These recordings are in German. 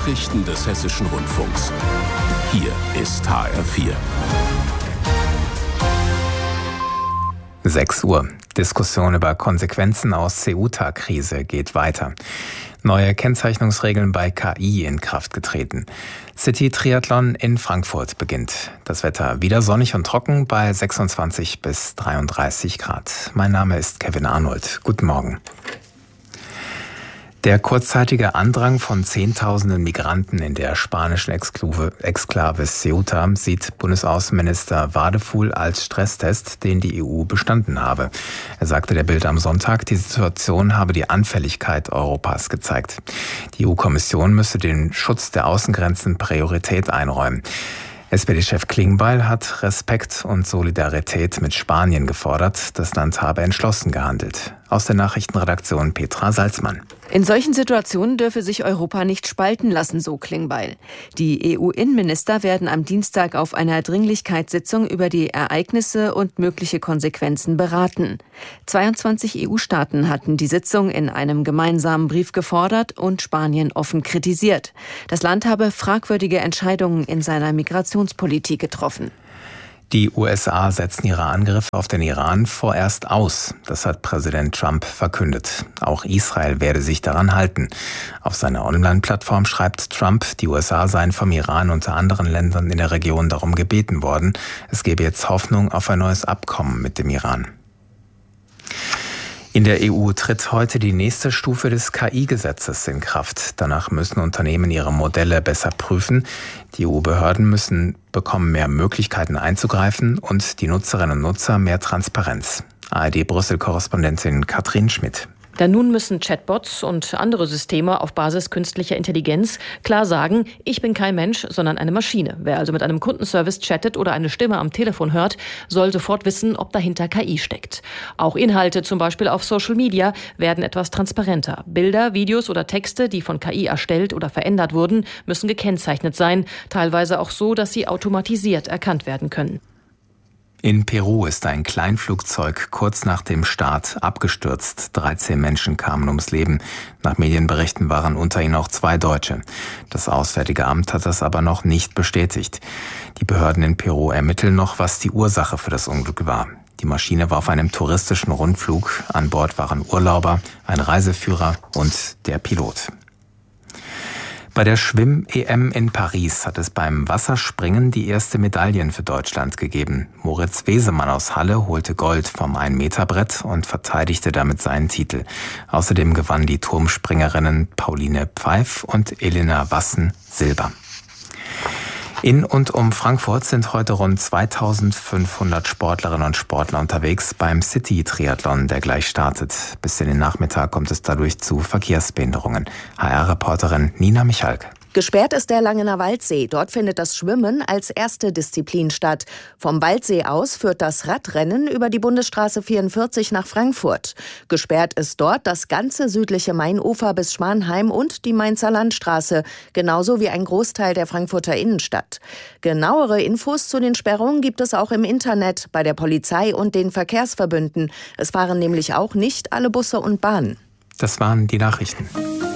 Nachrichten des Hessischen Rundfunks. Hier ist HR4. 6 Uhr. Diskussion über Konsequenzen aus Ceuta-Krise geht weiter. Neue Kennzeichnungsregeln bei KI in Kraft getreten. City-Triathlon in Frankfurt beginnt. Das Wetter wieder sonnig und trocken bei 26 bis 33 Grad. Mein Name ist Kevin Arnold. Guten Morgen. Der kurzzeitige Andrang von Zehntausenden Migranten in der spanischen Exklave Ceuta sieht Bundesaußenminister Wadefuhl als Stresstest, den die EU bestanden habe. Er sagte der Bild am Sonntag, die Situation habe die Anfälligkeit Europas gezeigt. Die EU-Kommission müsse den Schutz der Außengrenzen Priorität einräumen. SPD-Chef Klingbeil hat Respekt und Solidarität mit Spanien gefordert. Das Land habe entschlossen gehandelt. Aus der Nachrichtenredaktion Petra Salzmann. In solchen Situationen dürfe sich Europa nicht spalten lassen, so Klingbeil. Die EU-Innenminister werden am Dienstag auf einer Dringlichkeitssitzung über die Ereignisse und mögliche Konsequenzen beraten. 22 EU-Staaten hatten die Sitzung in einem gemeinsamen Brief gefordert und Spanien offen kritisiert. Das Land habe fragwürdige Entscheidungen in seiner Migrationspolitik getroffen. Die USA setzen ihre Angriffe auf den Iran vorerst aus. Das hat Präsident Trump verkündet. Auch Israel werde sich daran halten. Auf seiner Online-Plattform schreibt Trump, die USA seien vom Iran unter anderen Ländern in der Region darum gebeten worden. Es gebe jetzt Hoffnung auf ein neues Abkommen mit dem Iran. In der EU tritt heute die nächste Stufe des KI-Gesetzes in Kraft. Danach müssen Unternehmen ihre Modelle besser prüfen. Die EU-Behörden bekommen mehr Möglichkeiten einzugreifen und die Nutzerinnen und Nutzer mehr Transparenz. ARD-Brüssel-Korrespondentin Katrin Schmidt. Denn nun müssen Chatbots und andere Systeme auf Basis künstlicher Intelligenz klar sagen, ich bin kein Mensch, sondern eine Maschine. Wer also mit einem Kundenservice chattet oder eine Stimme am Telefon hört, soll sofort wissen, ob dahinter KI steckt. Auch Inhalte, zum Beispiel auf Social Media, werden etwas transparenter. Bilder, Videos oder Texte, die von KI erstellt oder verändert wurden, müssen gekennzeichnet sein, teilweise auch so, dass sie automatisiert erkannt werden können. In Peru ist ein Kleinflugzeug kurz nach dem Start abgestürzt. 13 Menschen kamen ums Leben. Nach Medienberichten waren unter ihnen auch 2 Deutsche. Das Auswärtige Amt hat das aber noch nicht bestätigt. Die Behörden in Peru ermitteln noch, was die Ursache für das Unglück war. Die Maschine war auf einem touristischen Rundflug. An Bord waren Urlauber, ein Reiseführer und der Pilot. Bei der Schwimm-EM in Paris hat es beim Wasserspringen die erste Medaillen für Deutschland gegeben. Moritz Wesemann aus Halle holte Gold vom 1-Meter-Brett und verteidigte damit seinen Titel. Außerdem gewannen die Turmspringerinnen Pauline Pfeif und Elena Wassen Silber. In und um Frankfurt sind heute rund 2500 Sportlerinnen und Sportler unterwegs beim City-Triathlon, der gleich startet. Bis in den Nachmittag kommt es dadurch zu Verkehrsbehinderungen. HR-Reporterin Nina Michalk. Gesperrt ist der Langener Waldsee. Dort findet das Schwimmen als erste Disziplin statt. Vom Waldsee aus führt das Radrennen über die Bundesstraße 44 nach Frankfurt. Gesperrt ist dort das ganze südliche Mainufer bis Schwanheim und die Mainzer Landstraße, genauso wie ein Großteil der Frankfurter Innenstadt. Genauere Infos zu den Sperrungen gibt es auch im Internet, bei der Polizei und den Verkehrsverbünden. Es fahren nämlich auch nicht alle Busse und Bahnen. Das waren die Nachrichten.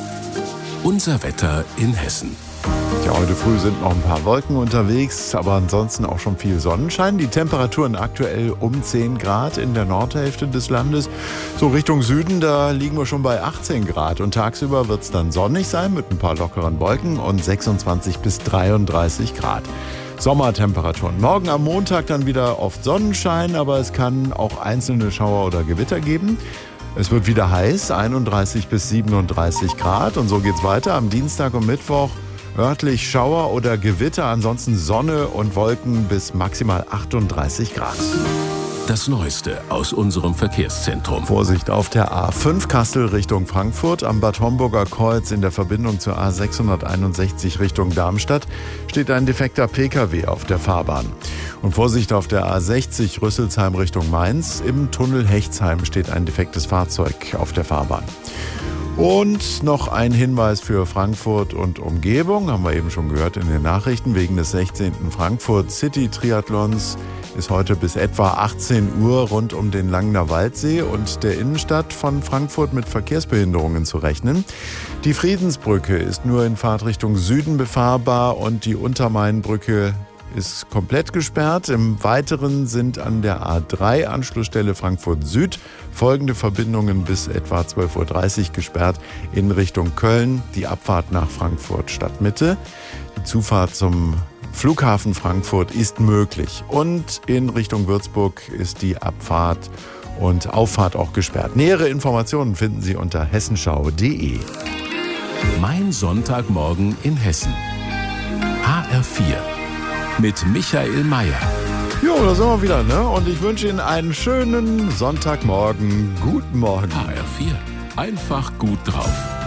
Unser Wetter in Hessen. Ja, heute früh sind noch ein paar Wolken unterwegs, aber ansonsten auch schon viel Sonnenschein. Die Temperaturen aktuell um 10 Grad in der Nordhälfte des Landes. So Richtung Süden, da liegen wir schon bei 18 Grad. Und tagsüber wird es dann sonnig sein mit ein paar lockeren Wolken und 26 bis 33 Grad. Sommertemperaturen. Morgen am Montag dann wieder oft Sonnenschein, aber es kann auch einzelne Schauer oder Gewitter geben. Es wird wieder heiß, 31 bis 37 Grad und so geht's weiter. Am Dienstag und Mittwoch örtlich Schauer oder Gewitter, ansonsten Sonne und Wolken bis maximal 38 Grad. Das Neueste aus unserem Verkehrszentrum. Vorsicht auf der A5 Kassel Richtung Frankfurt. Am Bad Homburger Kreuz in der Verbindung zur A661 Richtung Darmstadt steht ein defekter Pkw auf der Fahrbahn. Und Vorsicht auf der A60 Rüsselsheim Richtung Mainz. Im Tunnel Hechtsheim steht ein defektes Fahrzeug auf der Fahrbahn. Und noch ein Hinweis für Frankfurt und Umgebung, haben wir eben schon gehört in den Nachrichten, wegen des 16. Frankfurt City Triathlons ist heute bis etwa 18 Uhr rund um den Langner Waldsee und der Innenstadt von Frankfurt mit Verkehrsbehinderungen zu rechnen. Die Friedensbrücke ist nur in Fahrtrichtung Süden befahrbar und die Untermainbrücke ist komplett gesperrt. Im Weiteren sind an der A3 Anschlussstelle Frankfurt Süd folgende Verbindungen bis etwa 12.30 Uhr gesperrt in Richtung Köln, die Abfahrt nach Frankfurt Stadtmitte. Die Zufahrt zum Flughafen Frankfurt ist möglich und in Richtung Würzburg ist die Abfahrt und Auffahrt auch gesperrt. Nähere Informationen finden Sie unter hessenschau.de. Mein Sonntagmorgen in Hessen. HR4 mit Michael Mayer. Jo, da sind wir wieder, ne? Und ich wünsche Ihnen einen schönen Sonntagmorgen. Guten Morgen. HR4, einfach gut drauf.